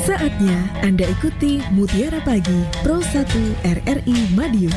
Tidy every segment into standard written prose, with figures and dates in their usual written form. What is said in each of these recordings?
Saatnya Anda ikuti Mutiara Pagi Pro 1 RRI Madiun.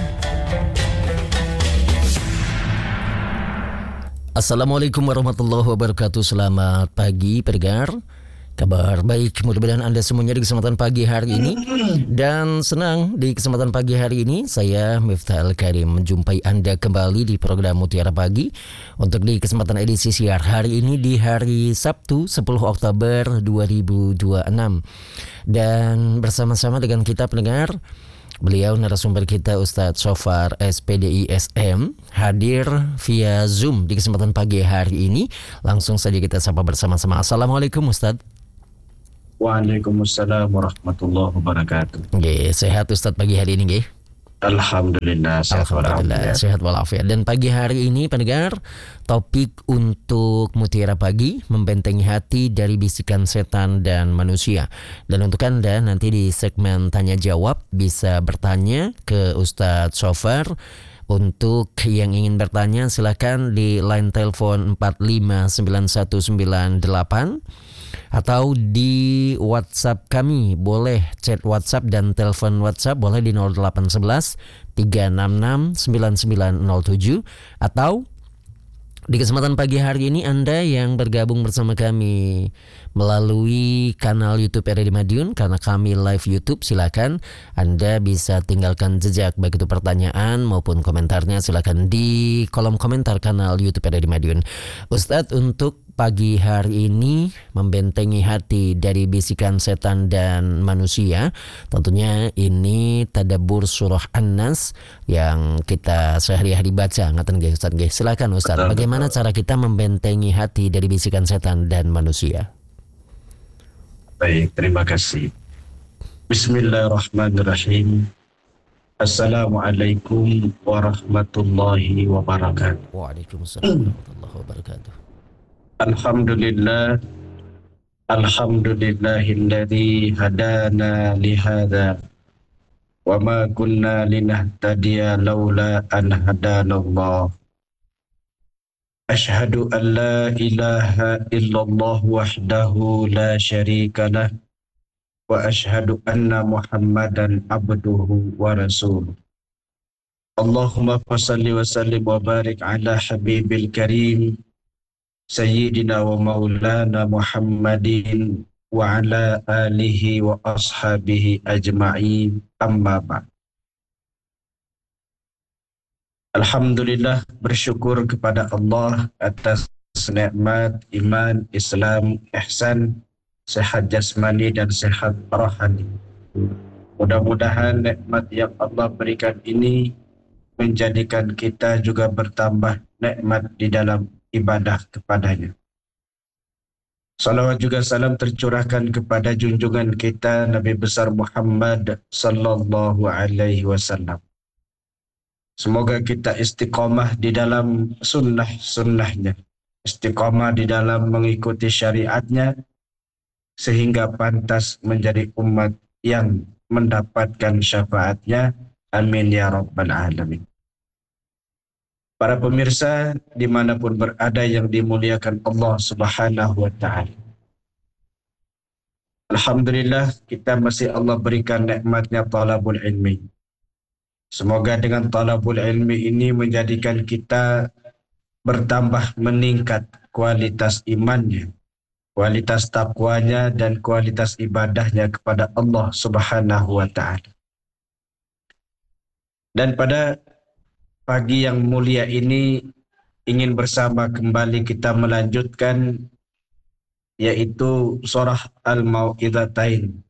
Assalamualaikum warahmatullahi wabarakatuh. Selamat pagi pendengar. Kabar baik, mudah-mudahan Anda semuanya di kesempatan pagi hari ini. Dan senang di kesempatan pagi hari ini saya Miftah Al-Karim menjumpai Anda kembali di program Mutiara Pagi. Untuk di kesempatan edisi siar hari ini di hari Sabtu 10 Oktober 2026. Dan bersama-sama dengan kita pendengar, beliau narasumber kita Ustadz Shofar SPDI SM hadir via Zoom di kesempatan pagi hari ini. Langsung saja kita sapa bersama-sama. Assalamualaikum Ustadz. Waalaikumsalam warahmatullahi wabarakatuh. Nggih, sehat Ustadz pagi hari ini nggih? Alhamdulillah sehat walafiat. Sehat walafiat. Dan pagi hari ini pendengar, topik untuk Mutiara Pagi, membentengi hati dari bisikan setan dan manusia. Dan untuk Anda nanti di segmen tanya jawab bisa bertanya ke Ustadz Shofar. Untuk yang ingin bertanya silakan di line telepon 459198 atau di WhatsApp kami. Boleh chat WhatsApp dan telepon WhatsApp boleh di 0811 366 9907. Atau di kesempatan pagi hari ini Anda yang bergabung bersama kami melalui kanal YouTube RRI Madiun, karena kami live YouTube, silakan Anda bisa tinggalkan jejak baik itu pertanyaan maupun komentarnya silakan di kolom komentar kanal YouTube RRI Madiun. Ustadz, untuk pagi hari ini membentengi hati dari bisikan setan dan manusia, tentunya ini tadabbur surah An-Nas yang kita sehari-hari baca. Ngaten nggih Ustaz nggih. Silakan Ustaz, bagaimana cara kita membentengi hati dari bisikan setan dan manusia? Baik, terima kasih. Bismillahirrahmanirrahim. Assalamualaikum warahmatullahi wabarakatuh. Waalaikumsalam warahmatullahi wabarakatuh. Alhamdulillah, alhamdulillahilladzi hadana lihada wa ma kunna linahtadiya laula an hadanallah. Ashhadu an la ilaha illallah wahdahu la syarika lah wa ashhadu anna Muhammadan abduhu wa rasuluh. Allahumma salli wa sallim wa barik ala habibil karim Sayyidina wa maulana Muhammadin wa ala alihi wa ashabihi ajma'in, amma ba'd. Alhamdulillah, bersyukur kepada Allah atas nikmat iman, Islam, ihsan, sehat jasmani dan sehat rohani. Mudah-mudahan nikmat yang Allah berikan ini menjadikan kita juga bertambah nikmat di dalam ibadah kepadanya. Salawat juga salam tercurahkan kepada junjungan kita Nabi besar Muhammad sallallahu alaihi wasallam. Semoga kita istiqomah di dalam sunnah-sunnahnya, istiqomah di dalam mengikuti syariatnya, sehingga pantas menjadi umat yang mendapatkan syafaatnya. Amin ya rabbal alamin. Para pemirsa dimanapun berada yang dimuliakan Allah Subhanahu wa ta'ala. Alhamdulillah, kita masih Allah berikan nikmatnya talabul ilmi. Semoga dengan talabul ilmi ini menjadikan kita bertambah meningkat kualitas imannya, kualitas takwanya dan kualitas ibadahnya kepada Allah Subhanahu wa ta'ala. Dan pada pagi yang mulia ini ingin bersama kembali kita melanjutkan yaitu surah Al-Mau'izatain.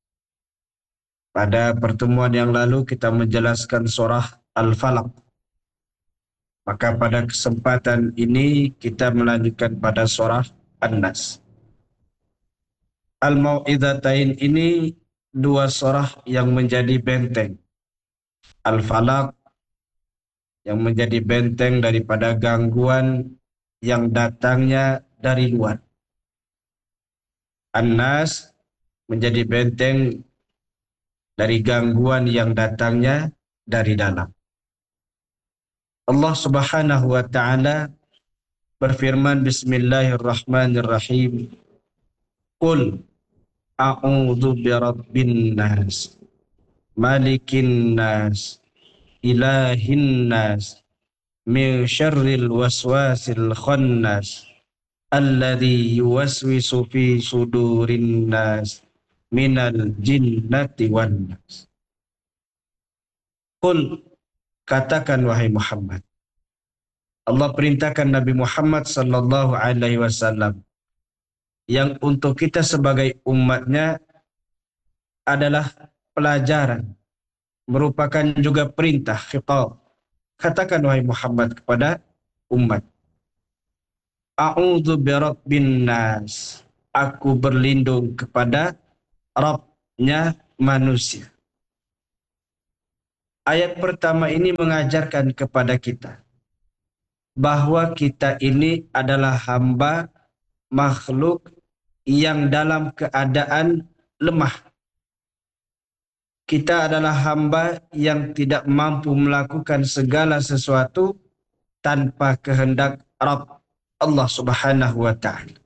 Pada pertemuan yang lalu kita menjelaskan surah Al-Falaq. Maka pada kesempatan ini kita melanjutkan pada surah An-Nas. Al-Mau'izatain ini dua surah yang menjadi benteng. Al-Falaq yang menjadi benteng daripada gangguan yang datangnya dari luar. An-Nas menjadi benteng dari gangguan yang datangnya dari dalam. Allah Subhanahu wa ta'ala berfirman, Bismillahirrahmanirrahim. Qul A'udzu birabbin nas, malikin nas, ilahin nas, min syarril waswasil khannas, alladzi yuwaswisu fi sudurin nas, minal jinnati wan nas. Qul, katakan wahai Muhammad. Allah perintahkan Nabi Muhammad sallallahu alaihi wasallam yang untuk kita sebagai umatnya adalah pelajaran, merupakan juga perintah, khitab. Katakan wahai Muhammad kepada umat. A'udzu birabbin nas. Aku berlindung kepada Rabbnya manusia. Ayat pertama ini mengajarkan kepada kita bahwa kita ini adalah hamba makhluk yang dalam keadaan lemah. Kita adalah hamba yang tidak mampu melakukan segala sesuatu tanpa kehendak Rabb Allah Subhanahu wa ta'ala.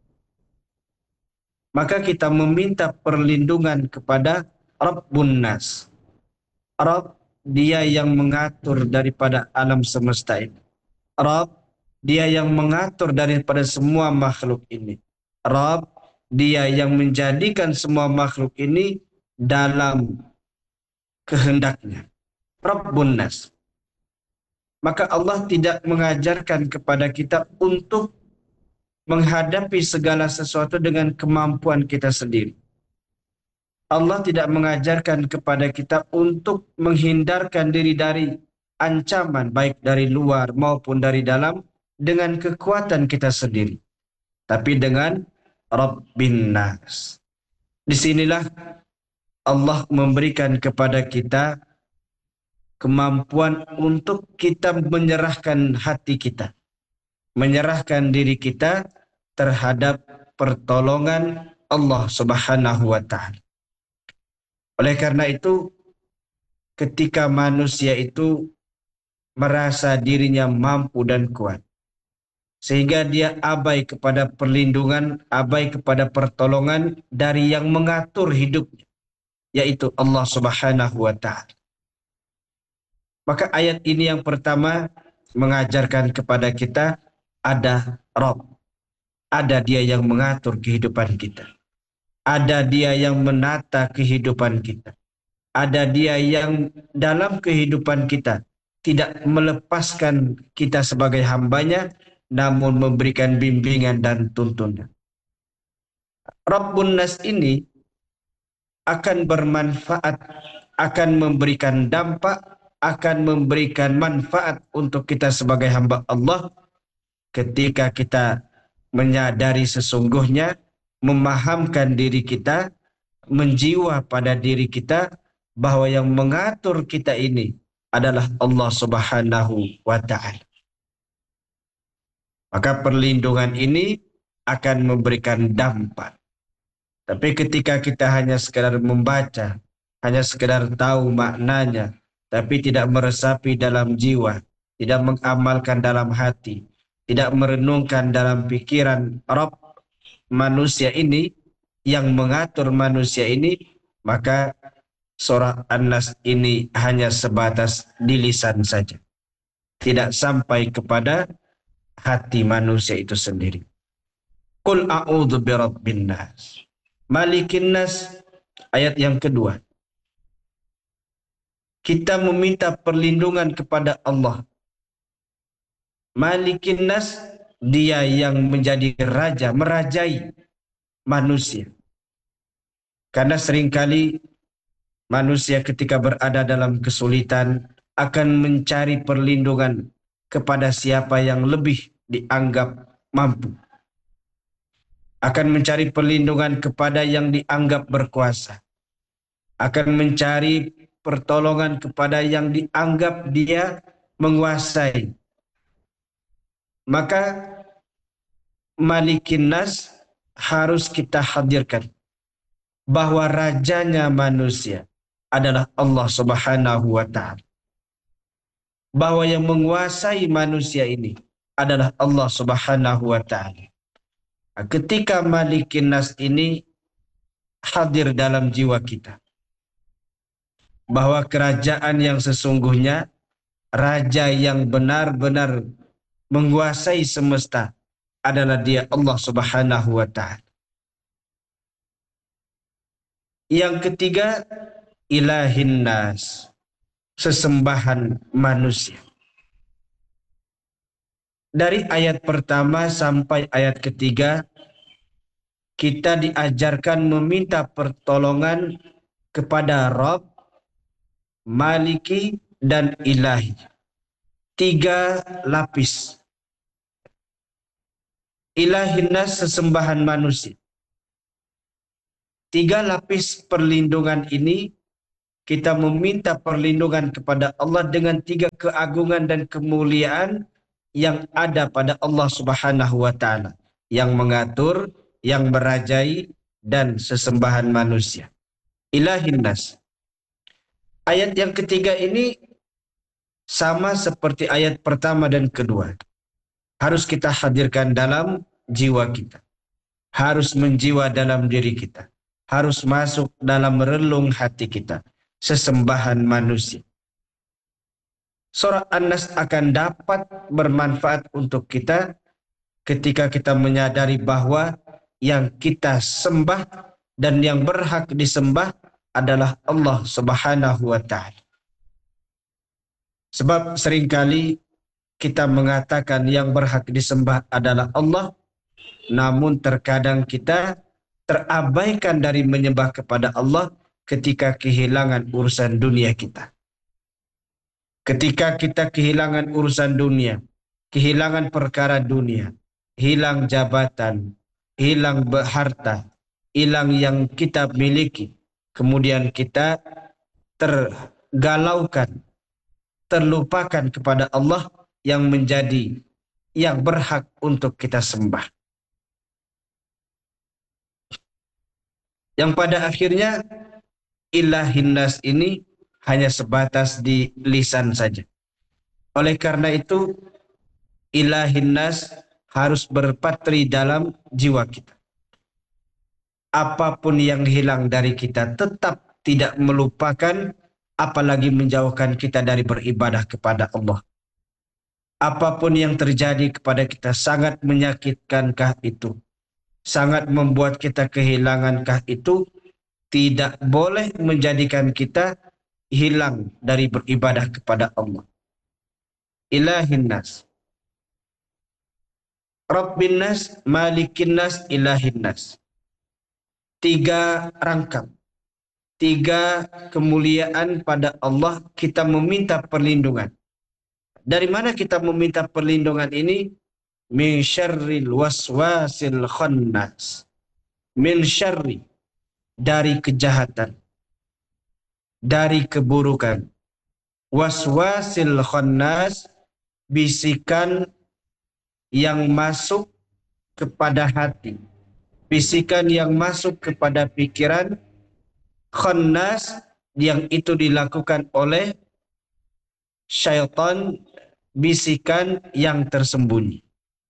Maka kita meminta perlindungan kepada Rabbun Nas. Rabb, dia yang mengatur daripada alam semesta ini. Rabb, dia yang mengatur daripada semua makhluk ini. Rabb, dia yang menjadikan semua makhluk ini dalam kehendaknya. Rabbun Nas. Maka Allah tidak mengajarkan kepada kita untuk menghadapi segala sesuatu dengan kemampuan kita sendiri. Allah tidak mengajarkan kepada kita untuk menghindarkan diri dari ancaman baik dari luar maupun dari dalam dengan kekuatan kita sendiri. Tapi dengan Rabbin Nas. Disinilah Allah memberikan kepada kita kemampuan untuk kita menyerahkan hati kita, menyerahkan diri kita terhadap pertolongan Allah Subhanahu wa ta'ala. Oleh karena itu, ketika manusia itu merasa dirinya mampu dan kuat, sehingga dia abai kepada perlindungan, abai kepada pertolongan dari yang mengatur hidupnya, yaitu Allah Subhanahu wa ta'ala. Maka ayat ini yang pertama mengajarkan kepada kita ada Rabb. Ada dia yang mengatur kehidupan kita. Ada dia yang menata kehidupan kita. Ada dia yang dalam kehidupan kita tidak melepaskan kita sebagai hambanya, namun memberikan bimbingan dan tuntunan. Rabbun Nas ini akan bermanfaat, akan memberikan dampak, akan memberikan manfaat untuk kita sebagai hamba Allah ketika kita menyadari sesungguhnya, memahamkan diri kita, menjiwa pada diri kita bahwa yang mengatur kita ini adalah Allah Subhanahu wa ta'ala. Maka perlindungan ini akan memberikan dampak. Tapi ketika kita hanya sekedar membaca, hanya sekedar tahu maknanya, tapi tidak meresapi dalam jiwa, tidak mengamalkan dalam hati, tidak merenungkan dalam pikiran Rabb manusia ini, yang mengatur manusia ini, maka surah An-Nas ini hanya sebatas di lisan saja. Tidak sampai kepada hati manusia itu sendiri. Qul a'udzu birabbin nas, malikin nas. Ayat yang kedua, kita meminta perlindungan kepada Allah. Malikin nas, dia yang menjadi raja, merajai manusia. Karena seringkali manusia ketika berada dalam kesulitan akan mencari perlindungan kepada siapa yang lebih dianggap mampu. Akan mencari perlindungan kepada yang dianggap berkuasa. Akan mencari pertolongan kepada yang dianggap dia menguasai. Maka Malikin Nas harus kita hadirkan bahwa rajanya manusia adalah Allah Subhanahu wa ta'ala. Bahwa yang menguasai manusia ini adalah Allah Subhanahu wa ta'ala. Ketika Malikin Nas ini hadir dalam jiwa kita. Bahwa kerajaan yang sesungguhnya, raja yang benar-benar menguasai semesta adalah Dia, Allah Subhanahu wa Ta'ala. Yang ketiga, ilahin nas, sesembahan manusia. Dari ayat pertama sampai ayat ketiga, kita diajarkan meminta pertolongan kepada Rabb, Maliki, dan Ilahi. 3 lapis. Ilahin nas, sesembahan manusia. 3 lapis perlindungan ini, kita meminta perlindungan kepada Allah dengan 3 keagungan dan kemuliaan yang ada pada Allah Subhanahu wa Ta'ala, yang mengatur, yang merajai, dan sesembahan manusia. Ilahin nas. Ayat yang ketiga ini sama seperti ayat pertama dan kedua. Harus kita hadirkan dalam jiwa kita. Harus menjiwa dalam diri kita. Harus masuk dalam relung hati kita. Sesembahan manusia. Surah An-Nas akan dapat bermanfaat untuk kita ketika kita menyadari bahwa yang kita sembah dan yang berhak disembah adalah Allah Subhanahu wa Ta'ala. Sebab seringkali kita mengatakan yang berhak disembah adalah Allah, namun terkadang kita terabaikan dari menyembah kepada Allah ketika kehilangan urusan dunia kita. Ketika kita kehilangan urusan dunia, kehilangan perkara dunia, hilang jabatan, hilang harta, hilang yang kita miliki, kemudian kita tergalaukan, terlupakan kepada Allah yang menjadi, yang berhak untuk kita sembah. Yang pada akhirnya ilahin nas ini hanya sebatas di lisan saja. Oleh karena itu, ilahin nas harus berpatri dalam jiwa kita. Apapun yang hilang dari kita tetap tidak melupakan, apalagi menjauhkan kita dari beribadah kepada Allah. Apapun yang terjadi kepada kita, sangat menyakitkankah itu? Sangat membuat kita kehilangankah itu? Tidak boleh menjadikan kita hilang dari beribadah kepada Allah. Ilahin nas. Rabbin nas, malikin nas, ilahin nas. 3 rangkap. 3 kemuliaan pada Allah kita meminta perlindungan. Dari mana kita meminta perlindungan ini? Min syarril waswasil khannas. Min syarri, dari kejahatan, dari keburukan. Waswasil khannas, bisikan yang masuk kepada hati, bisikan yang masuk kepada pikiran. Khannas, yang itu dilakukan oleh syaitan, bisikan yang tersembunyi.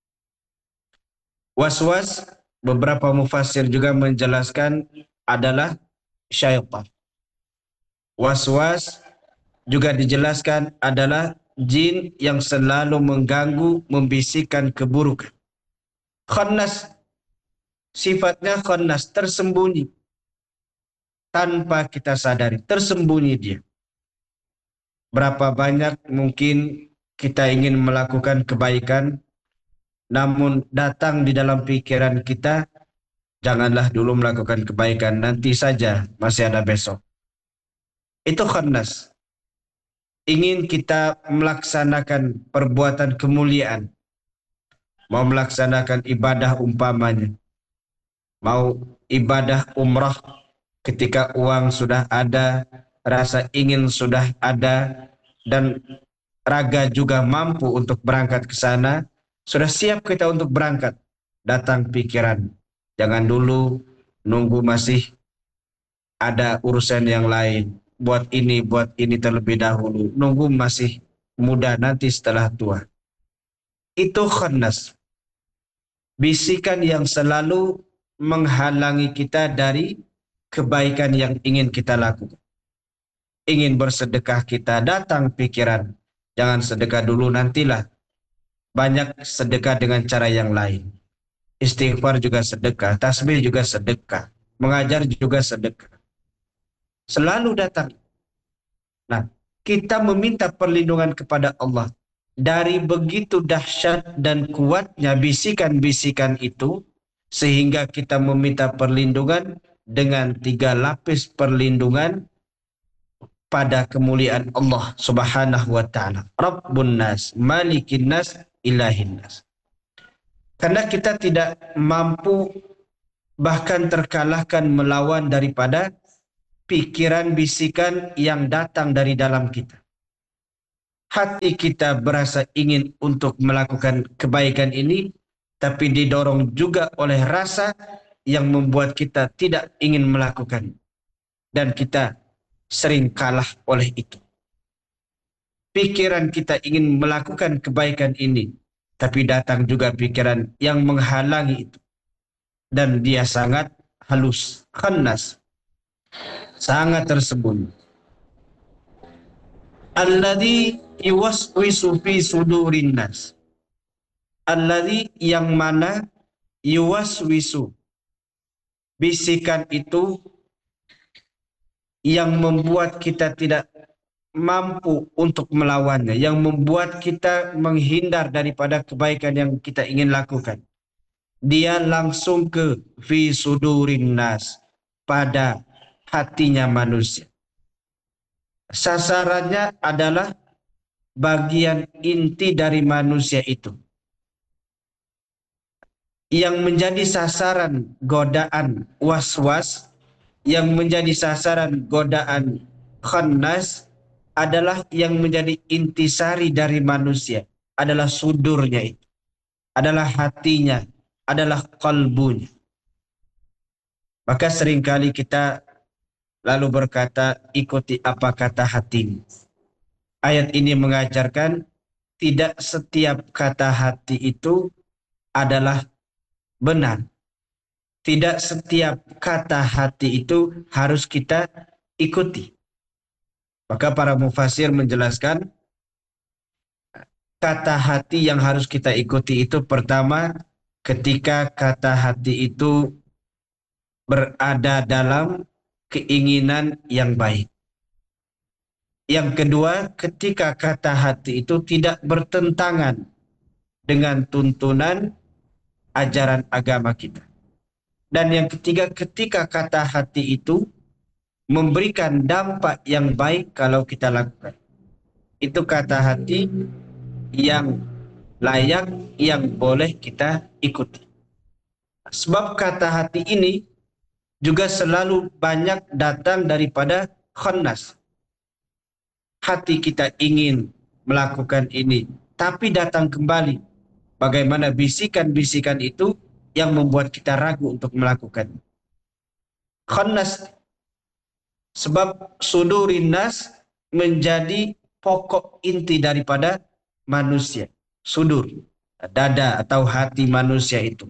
Waswas, beberapa mufassir juga menjelaskan adalah syaitan. Waswas juga dijelaskan adalah jin yang selalu mengganggu, membisikkan keburukan. Khannas, sifatnya khannas, tersembunyi. Tanpa kita sadari, tersembunyi dia. Berapa banyak mungkin kita ingin melakukan kebaikan, namun datang di dalam pikiran kita, janganlah dulu melakukan kebaikan, nanti saja, masih ada besok. Itu khannas. Ingin kita melaksanakan perbuatan kemuliaan, mau melaksanakan ibadah umpamanya, mau ibadah umrah, ketika uang sudah ada, rasa ingin sudah ada, dan raga juga mampu untuk berangkat ke sana, sudah siap kita untuk berangkat. Datang pikiran, jangan dulu, nunggu masih ada urusan yang lain. Buat ini terlebih dahulu. Nunggu masih muda, nanti setelah tua. Itu khannas. Bisikan yang selalu menghalangi kita dari kebaikan yang ingin kita lakukan. Ingin bersedekah kita, datang pikiran, jangan sedekah dulu, nantilah. Banyak sedekah dengan cara yang lain. Istighfar juga sedekah, tasbih juga sedekah, mengajar juga sedekah. Selalu datang. Nah, kita meminta perlindungan kepada Allah dari begitu dahsyat dan kuatnya bisikan-bisikan itu, sehingga kita meminta perlindungan dengan 3 lapis perlindungan pada kemuliaan Allah Subhanahu wa taala. Rabbun nas, Malikin nas, Ilahin nas. Karena kita tidak mampu, bahkan terkalahkan melawan daripada pikiran bisikan yang datang dari dalam kita. Hati kita berasa ingin untuk melakukan kebaikan ini, tapi didorong juga oleh rasa yang membuat kita tidak ingin melakukan. Dan kita sering kalah oleh itu. Pikiran kita ingin melakukan kebaikan ini, tapi datang juga pikiran yang menghalangi itu. Dan dia sangat halus, khannas, sangat tersembunyi. Alladzi yuwaswisu fi sudurin nas. Alladzi yang mana yuwaswisu, bisikan itu yang membuat kita tidak mampu untuk melawannya, yang membuat kita menghindar daripada kebaikan yang kita ingin lakukan. Dia langsung ke fi sudurin nas, pada hatinya manusia. Sasarannya adalah bagian inti dari manusia itu. Yang menjadi sasaran godaan was-was, yang menjadi sasaran godaan khannas, adalah yang menjadi intisari dari manusia, adalah sudurnya itu, adalah hatinya, adalah kalbunya. Maka seringkali kita lalu berkata, ikuti apa kata hatimu. Ayat ini mengajarkan tidak setiap kata hati itu adalah benar. Tidak setiap kata hati itu harus kita ikuti. Maka para mufasir menjelaskan, kata hati yang harus kita ikuti itu pertama, ketika kata hati itu berada dalam keinginan yang baik. Yang kedua, ketika kata hati itu tidak bertentangan dengan tuntunan ajaran agama kita. Dan yang ketiga, ketika kata hati itu memberikan dampak yang baik kalau kita lakukan. Itu kata hati yang layak, yang boleh kita ikuti. Sebab kata hati ini juga selalu banyak datang daripada khannas. Hati kita ingin melakukan ini, tapi datang kembali. Bagaimana bisikan-bisikan itu yang membuat kita ragu untuk melakukan. Khannas, sebab sudurin nas menjadi pokok inti daripada manusia. Sudur, dada atau hati manusia itu.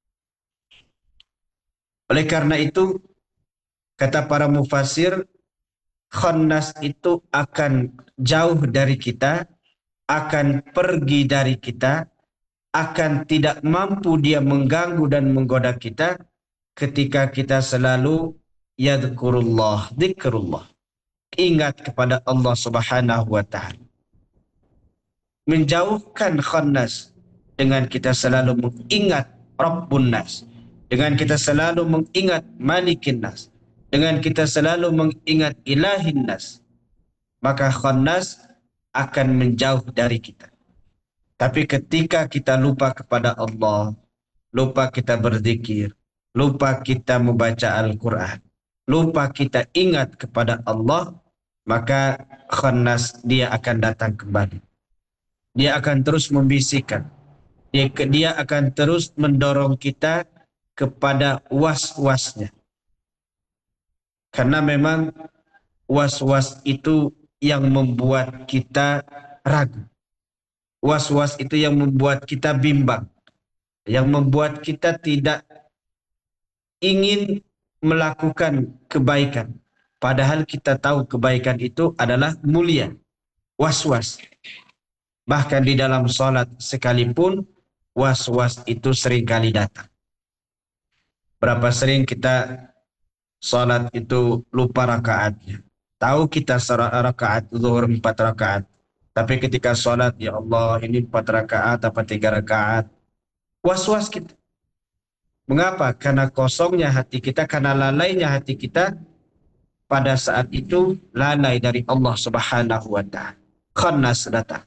Oleh karena itu, kata para mufasir, khannas itu akan jauh dari kita, akan pergi dari kita, akan tidak mampu dia mengganggu dan menggoda kita ketika kita selalu yadhkurullah, dzikrullah, ingat kepada Allah Subhanahu wa taala. Menjauhkan khannas dengan kita selalu mengingat Rabbun nas, dengan kita selalu mengingat Malikin nas, dengan kita selalu mengingat Ilahin nas, maka khannas akan menjauh dari kita. Tapi ketika kita lupa kepada Allah, lupa kita berzikir, lupa kita membaca Al-Quran, lupa kita ingat kepada Allah, maka khannas dia akan datang kembali. Dia akan terus membisikkan. Dia akan terus mendorong kita kepada was-wasnya. Karena memang was-was itu yang membuat kita ragu. Was-was itu yang membuat kita bimbang. Yang membuat kita tidak ingin melakukan kebaikan. Padahal kita tahu kebaikan itu adalah mulia. Was-was. Bahkan di dalam sholat sekalipun, was-was itu seringkali datang. Berapa sering kita sholat itu lupa rakaatnya. Tahu kita rakaat zuhur 4 rakaat. Tapi ketika sholat, ya Allah ini 4 rakaat apa 3 rakaat. Was-was kita. Mengapa? Karena kosongnya hati kita, karena lalainya hati kita pada saat itu, lalai dari Allah Subhanahu wa Ta'ala. Khannas datang.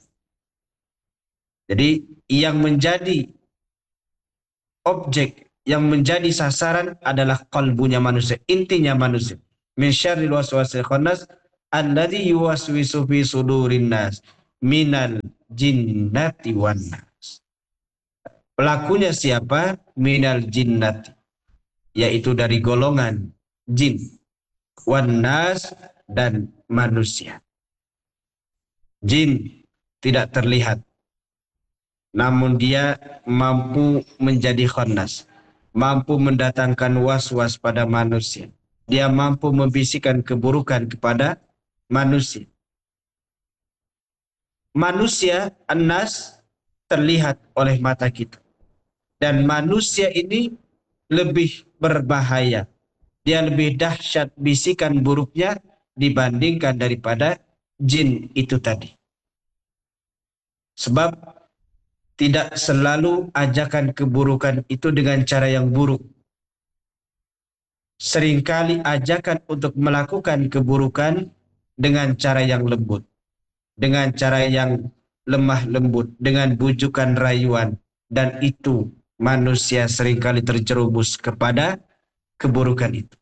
Jadi yang menjadi objek, yang menjadi sasaran adalah qalbunya manusia, intinya manusia. Min syarril waswasil khannas alladzi yuwaswisu fi sudurin nas minal jinnati wan nas. Pelakunya siapa? Minal jinnati, yaitu dari golongan jin, wan nas, dan manusia. Jin tidak terlihat, namun dia mampu menjadi khannas, mampu mendatangkan was-was pada manusia. Dia mampu membisikkan keburukan kepada manusia. Manusia, an-nas, terlihat oleh mata kita. Dan manusia ini lebih berbahaya. Dia lebih dahsyat bisikan buruknya dibandingkan daripada jin itu tadi. Sebab tidak selalu ajakan keburukan itu dengan cara yang buruk. Seringkali ajakan untuk melakukan keburukan dengan cara yang lembut, dengan cara yang lemah lembut, dengan bujukan rayuan, dan itu manusia seringkali terjerumus kepada keburukan itu.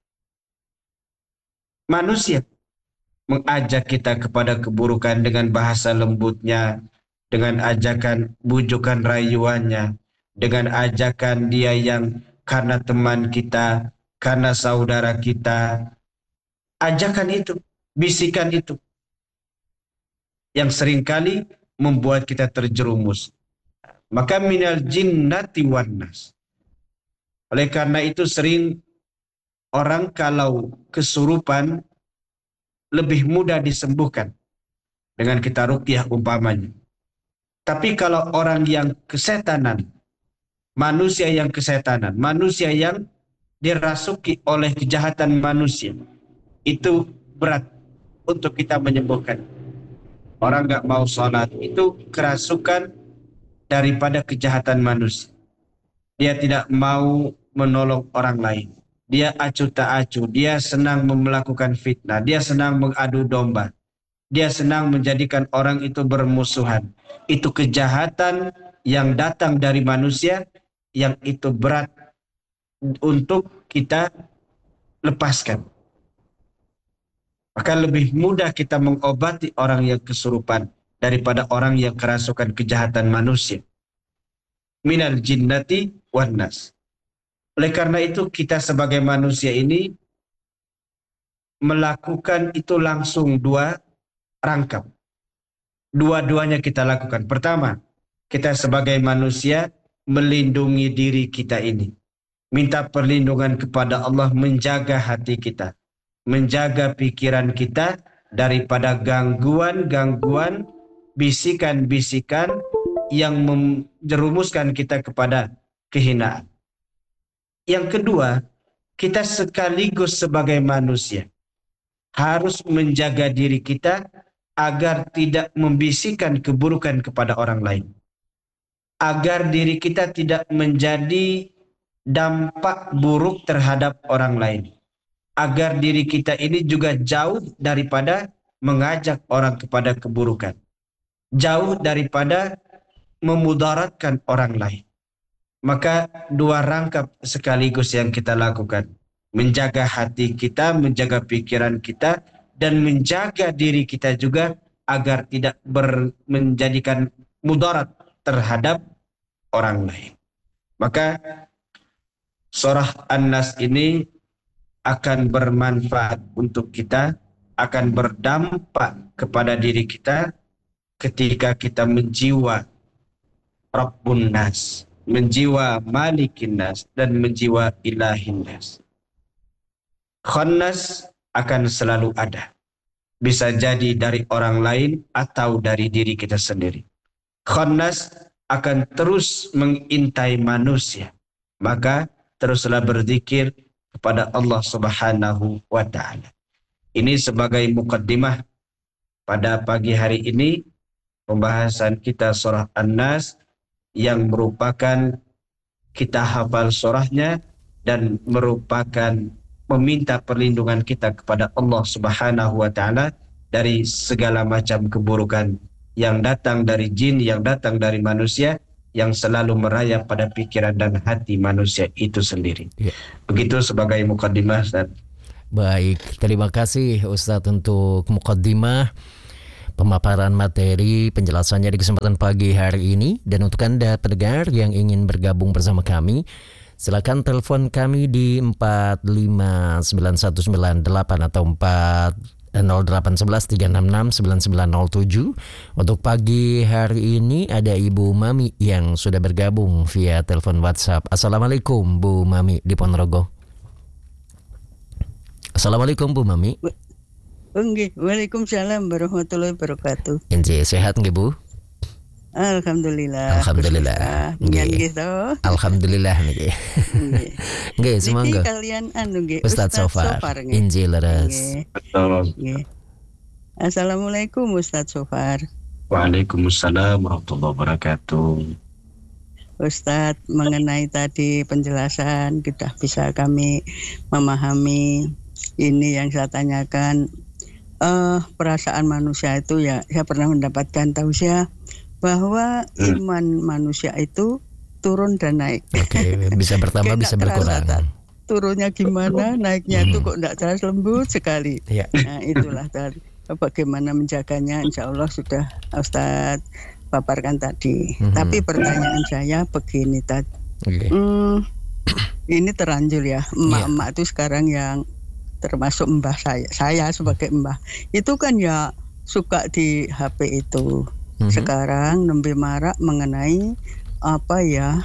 Manusia mengajak kita kepada keburukan dengan bahasa lembutnya, dengan ajakan bujukan rayuannya, dengan ajakan dia yang karena teman kita, karena saudara kita. Ajakan itu, bisikan itu, yang seringkali membuat kita terjerumus. Maka minal jinnati wan nas. Oleh karena itu sering orang kalau kesurupan lebih mudah disembuhkan dengan kita ruqyah umpamanya. Tapi kalau orang yang kesetanan, manusia yang kesetanan, manusia yang dirasuki oleh kejahatan manusia, itu berat untuk kita menyembuhkan. Orang nggak mau sholat, itu kerasukan daripada kejahatan manusia. Dia tidak mau menolong orang lain. Dia acuh tak acuh, dia senang melakukan fitnah, dia senang mengadu domba. Dia senang menjadikan orang itu bermusuhan. Itu kejahatan yang datang dari manusia, yang itu berat untuk kita lepaskan. Maka lebih mudah kita mengobati orang yang kesurupan daripada orang yang kerasukan kejahatan manusia. Minal jinnati wan nas. Oleh karena itu kita sebagai manusia ini melakukan itu langsung dua rangkap. Dua-duanya kita lakukan. Pertama, kita sebagai manusia melindungi diri kita ini. Minta perlindungan kepada Allah, menjaga hati kita, menjaga pikiran kita daripada gangguan-gangguan, bisikan-bisikan yang menjerumuskan kita kepada kehinaan. Yang kedua, kita sekaligus sebagai manusia harus menjaga diri kita agar tidak membisikkan keburukan kepada orang lain. Agar diri kita tidak menjadi dampak buruk terhadap orang lain. Agar diri kita ini juga jauh daripada mengajak orang kepada keburukan. Jauh daripada memudaratkan orang lain. Maka dua rangkap sekaligus yang kita lakukan. Menjaga hati kita, menjaga pikiran kita, dan menjaga diri kita juga agar tidak menjadikan mudarat terhadap orang lain. Maka surah An-Nas ini akan bermanfaat untuk kita, akan berdampak kepada diri kita ketika kita menjiwa Rabbun Nas, menjiwa Malikin Nas, dan menjiwa Ilahin Nas. Khannas akan selalu ada. Bisa jadi dari orang lain atau dari diri kita sendiri. Khannas akan terus mengintai manusia. Maka teruslah berzikir kepada Allah Subhanahu wa taala. Ini sebagai mukaddimah pada pagi hari ini pembahasan kita surah An-Nas yang merupakan kita hafal surahnya dan merupakan meminta perlindungan kita kepada Allah Subhanahu wa taala dari segala macam keburukan yang datang dari jin, yang datang dari manusia, yang selalu merayap pada pikiran dan hati manusia itu sendiri. Ya. Begitu sebagai mukaddimah, Ustaz. Baik, terima kasih Ustadz untuk mukaddimah pemaparan materi penjelasannya di kesempatan pagi hari ini. Dan untuk Anda pendengar yang ingin bergabung bersama kami, silakan telepon kami di 4591998 atau 0811-366-9907. Untuk pagi hari ini ada Ibu Mami yang sudah bergabung via telepon WhatsApp. Assalamualaikum Bu Mami di Ponorogo. Assalamualaikum Bu Mami. Waalaikumsalam warahmatullahi wabarakatuh. Inji sehat nggih Bu? Alhamdulillah. Alhamdulillah. Nggih. Alhamdulillah nggih. Nggih, semoga. Kalian nggih Ustaz Sofar. Inji leres. Nggih. Assalamualaikum Ustaz Sofar. Waalaikumsalam warahmatullahi wabarakatuh. Ustaz, mengenai tadi penjelasan kita bisa kami memahami ini yang saya tanyakan. Perasaan manusia itu ya, saya pernah mendapatkan tausiah bahwa iman manusia itu turun dan naik. Oke, bisa bertambah bisa berkurang. Turunnya gimana, naiknya itu kok tidak jelas, lembut sekali. Ya. Nah, itulah tadi. Bagaimana menjaganya, insya Allah sudah Ustadz paparkan tadi. Tapi pertanyaan saya begini tadi. Ini terlanjur ya, emak-emak itu sekarang yang termasuk mbah saya sebagai mbah itu kan ya suka di HP itu. Sekarang nembe marak mengenai apa ya,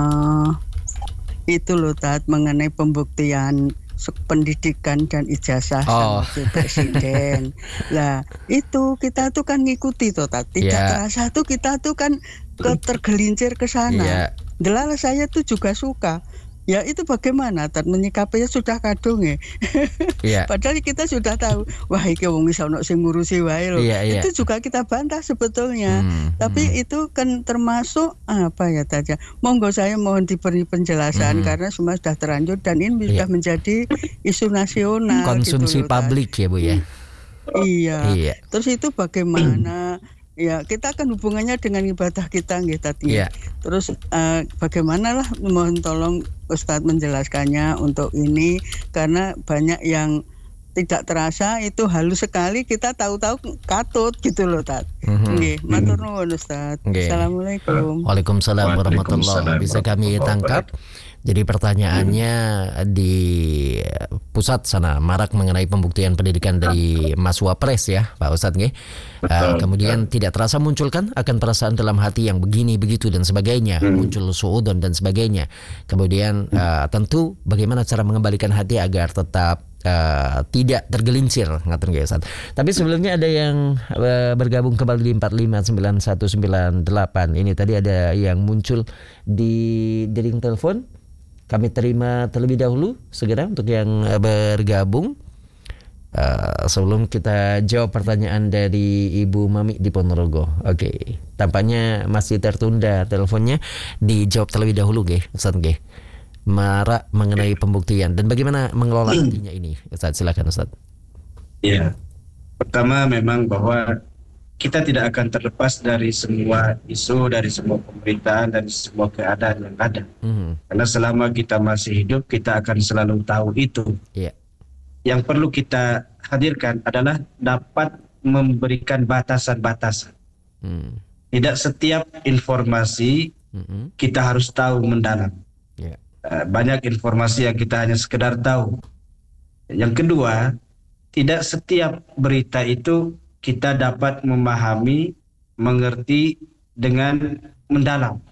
itu loh Tat, mengenai pembuktian pendidikan dan ijazah sama presiden. Lah itu kita tuh kan ngikuti toh Tat, tidak terasa tuh kita tuh kan tergelincir ke sana. Delala saya tuh juga suka. Ya itu bagaimana menyikapinya sudah kadung ya. Padahal kita sudah tahu, wah iki wong iso ono sing ngurusi wae lho. Itu juga kita bantah sebetulnya. Tapi itu kan termasuk apa ya tadi. Monggo saya mohon diberi penjelasan karena semua sudah terlanjur dan ini sudah menjadi isu nasional. Konsumsi gitu, publik ya Bu ya. Iya. Terus itu bagaimana? Ya kita kan hubungannya dengan ibadah kita gitu tadi. Terus bagaimana lah, mohon tolong Ustadz menjelaskannya untuk ini karena banyak yang tidak terasa itu halus sekali, kita tahu-tahu katut gitu loh Tat. Nggih, matur nuwun Ustadz. Assalamualaikum. Waalaikumsalam warahmatullahi wabarakatuh. Bisa kami tangkap. Jadi pertanyaannya di pusat sana marak mengenai pembuktian pendidikan dari Mas Wapres ya Pak Ustadz nggih. Kemudian tidak terasa munculkan akan perasaan dalam hati yang begini begitu dan sebagainya, muncul suudon dan sebagainya. Kemudian tentu bagaimana cara mengembalikan hati agar tetap tidak tergelincir ngaten nggih Ustaz. Tapi sebelumnya ada yang bergabung kembali di 4591998. Ini tadi ada yang muncul di dering telepon. Kami terima terlebih dahulu segera untuk yang bergabung. Sebelum kita jawab pertanyaan dari Ibu Mami di Ponorogo. Oke, tampaknya masih tertunda teleponnya. Dijawab terlebih dahulu nggih Ustaz nggih. Marak mengenai pembuktian dan bagaimana mengelola hatinya ini Ustaz, silakan Ustaz. Ya, pertama memang bahwa kita tidak akan terlepas dari semua isu, dari semua pemberitaan, dari semua keadaan yang ada. Karena selama kita masih hidup, kita akan selalu tahu itu. Yang perlu kita hadirkan adalah dapat memberikan batasan-batasan. Tidak setiap informasi kita harus tahu mendalam. Banyak informasi yang kita hanya sekedar tahu. Yang kedua, tidak setiap berita itu kita dapat memahami, mengerti dengan mendalam.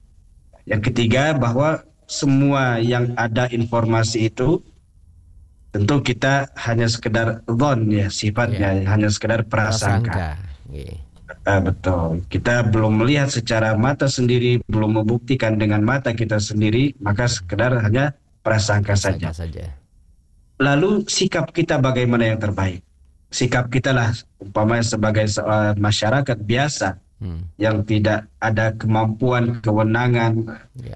Yang ketiga, bahwa semua yang ada informasi itu tentu kita hanya sekedar dhon ya sifatnya, hanya sekedar prasangka. Betul. Kita belum melihat secara mata sendiri, belum membuktikan dengan mata kita sendiri, maka sekedar hanya prasangka saja. Lalu sikap kita bagaimana yang terbaik? Sikap kita lah umpamanya sebagai masyarakat biasa yang tidak ada kemampuan, kewenangan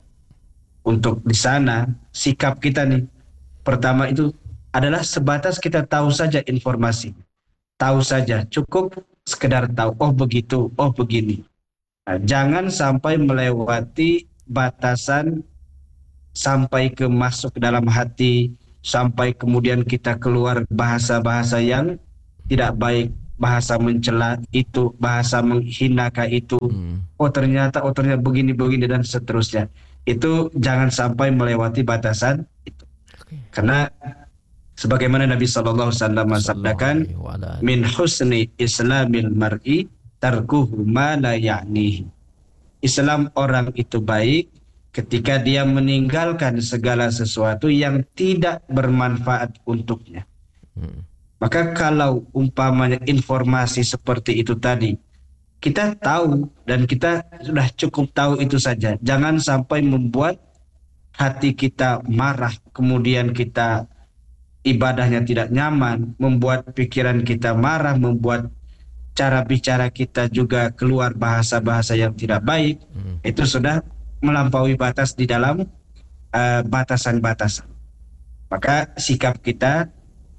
untuk di sana. Sikap kita nih pertama itu adalah sebatas kita tahu saja informasi, tahu saja, cukup sekedar tahu, oh begitu, oh begini. Nah, jangan sampai melewati batasan sampai ke masuk ke dalam hati, sampai kemudian kita keluar bahasa-bahasa yang tidak baik, bahasa mencela itu, bahasa menghinakah itu. Oh ternyata begini dan seterusnya. Itu jangan sampai melewati batasan itu. Karena sebagaimana Nabi SAW mensabdakan, min husni islamil mar'i tarkuhu ma la ya'nihi. Islam orang itu baik ketika dia meninggalkan segala sesuatu yang tidak bermanfaat untuknya. Maka kalau umpamanya informasi seperti itu tadi, kita tahu dan kita sudah cukup tahu itu saja. Jangan sampai membuat hati kita marah, kemudian kita ibadahnya tidak nyaman, membuat pikiran kita marah, membuat cara bicara kita juga keluar bahasa-bahasa yang tidak baik. Itu sudah melampaui batas di dalam batasan-batasan. Maka sikap kita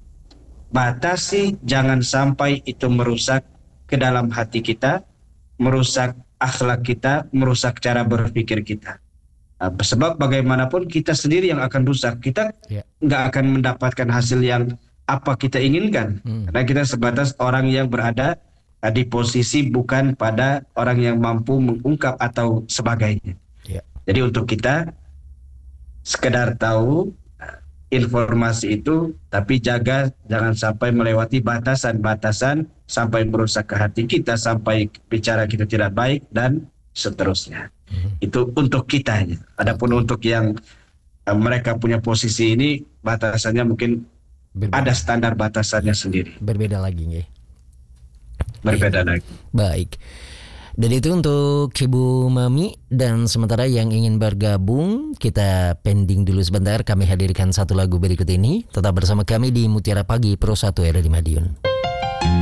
batasi, jangan sampai itu merusak ke dalam hati kita, merusak akhlak kita, merusak cara berpikir kita. Sebab bagaimanapun kita sendiri yang akan rusak. Kita nggak akan mendapatkan hasil yang apa kita inginkan. Karena kita sebatas orang yang berada di posisi bukan pada orang yang mampu mengungkap atau sebagainya. Jadi untuk kita sekedar tahu informasi itu, tapi jaga jangan sampai melewati batasan-batasan sampai merusak ke hati kita, sampai bicara kita tidak baik dan seterusnya. Itu untuk kitanya. Adapun untuk yang mereka punya posisi ini, batasannya mungkin ada standar batasannya sendiri. Berbeda lagi nggih. Berbeda lagi. Baik. Dan itu untuk Ibu Mami. Dan sementara yang ingin bergabung, kita pending dulu sebentar. Kami hadirkan satu lagu berikut ini. Tetap bersama kami di Mutiara Pagi Pro 1 RRI Madiun.